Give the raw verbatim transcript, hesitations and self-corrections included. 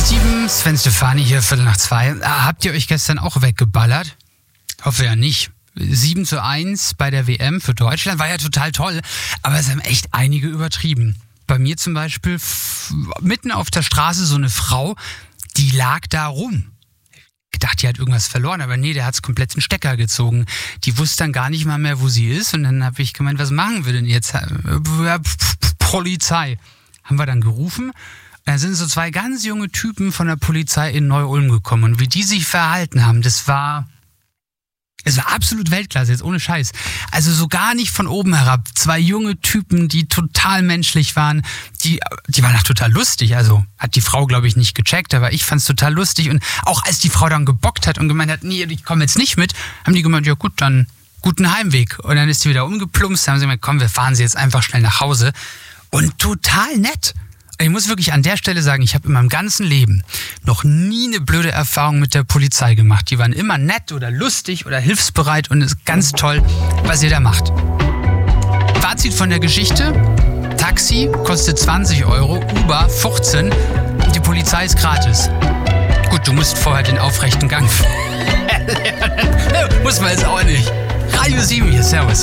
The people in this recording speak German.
sieben, Sven Stefani hier, Viertel nach zwei. Ah, habt ihr euch gestern auch weggeballert? Hoffe ja nicht. sieben zu eins bei der W M für Deutschland war ja total toll, aber es haben echt einige übertrieben. Bei mir zum Beispiel f- mitten auf der Straße so eine Frau, die lag da rum. Ich dachte, die hat irgendwas verloren, aber nee, der hat's komplett den Stecker gezogen. Die wusste dann gar nicht mal mehr, wo sie ist, und dann habe ich gemeint, was machen wir denn jetzt? Ja, Polizei. Haben wir dann gerufen. Da sind so zwei ganz junge Typen von der Polizei in Neu-Ulm gekommen, und wie die sich verhalten haben, das war... Es war absolut Weltklasse, jetzt ohne Scheiß. Also so gar nicht von oben herab. Zwei junge Typen, die total menschlich waren. Die, die waren auch total lustig. Also hat die Frau, glaube ich, nicht gecheckt, aber ich fand's total lustig. Und auch als die Frau dann gebockt hat und gemeint hat, nee, ich komme jetzt nicht mit, haben die gemeint, ja gut, dann guten Heimweg. Und dann ist sie wieder umgeplumpst, haben sie gemeint, komm, wir fahren sie jetzt einfach schnell nach Hause. Und total nett. Ich muss wirklich an der Stelle sagen, ich habe in meinem ganzen Leben noch nie eine blöde Erfahrung mit der Polizei gemacht. Die waren immer nett oder lustig oder hilfsbereit, und es ist ganz toll, was ihr da macht. Fazit von der Geschichte: Taxi kostet zwanzig Euro, Uber fünfzehn, die Polizei ist gratis. Gut, du musst vorher den aufrechten Gang lernen. Muss man jetzt auch nicht. Radio sieben hier, servus.